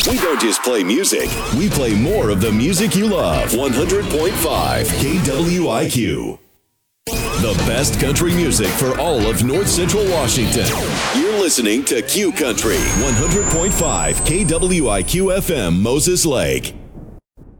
We don't just play music, we play more of the music you love. 100.5 KWIQ. The best country music for all of North Central Washington. You're listening to Q Country. 100.5 KWIQ FM, Moses Lake.